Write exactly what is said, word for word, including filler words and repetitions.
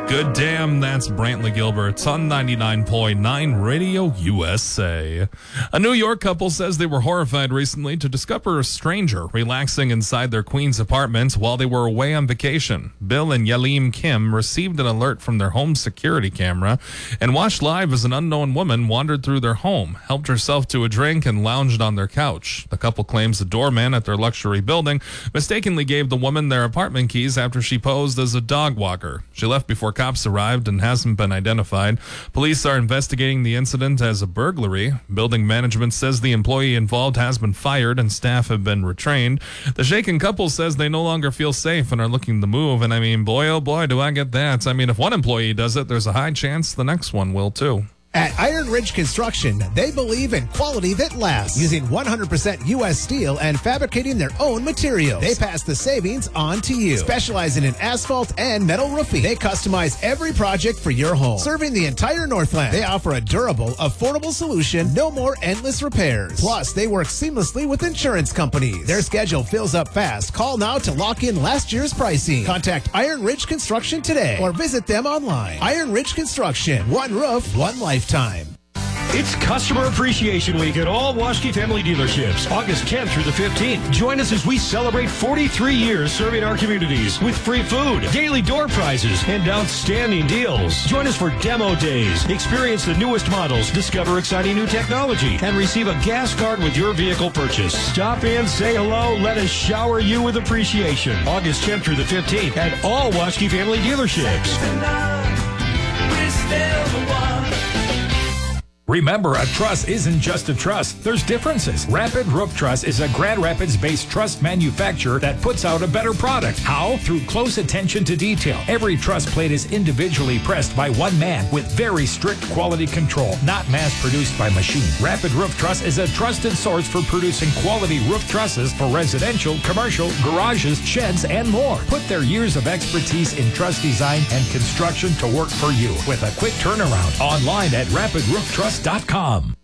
Good damn, that's Brantley Gilbert on ninety-nine point nine Radio U S A. A New York couple says they were horrified recently to discover a stranger relaxing inside their Queens apartment while they were away on vacation. Bill and Yalim Kim received an alert from their home security camera and watched live as an unknown woman wandered through their home, helped herself to a drink, and lounged on their couch. The couple claims the doorman at their luxury building mistakenly gave the woman their apartment keys after she posed as a dog walker. She left before cops arrived and hasn't been identified. Police are investigating the incident as a burglary. Building management says the employee involved has been fired and staff have been retrained. The shaken couple says they no longer feel safe and are looking to move. And I mean, boy, oh boy, do I get that. I mean, if one employee does it, there's a high chance the next one will too. At Iron Ridge Construction, they believe in quality that lasts, using one hundred percent U S steel and fabricating their own materials. They pass the savings on to you. Specializing in asphalt and metal roofing, they customize every project for your home. Serving the entire Northland, they offer a durable, affordable solution, no more endless repairs. Plus, they work seamlessly with insurance companies. Their schedule fills up fast. Call now to lock in last year's pricing. Contact Iron Ridge Construction today or visit them online. Iron Ridge Construction, one roof, one life. Time. It's Customer Appreciation Week at all Waschke Family Dealerships, August tenth through the fifteenth. Join us as we celebrate forty-three years serving our communities with free food, daily door prizes, and outstanding deals. Join us for demo days. Experience the newest models, discover exciting new technology, and receive a gas card with your vehicle purchase. Stop in, say hello, let us shower you with appreciation. August tenth through the fifteenth at all Waschke Family Dealerships. Remember, a truss isn't just a truss. There's differences. Rapid Roof Truss is a Grand Rapids-based truss manufacturer that puts out a better product. How? Through close attention to detail. Every truss plate is individually pressed by one man with very strict quality control, not mass-produced by machine. Rapid Roof Truss is a trusted source for producing quality roof trusses for residential, commercial, garages, sheds, and more. Put their years of expertise in truss design and construction to work for you with a quick turnaround. Online at rapid roof truss dot com.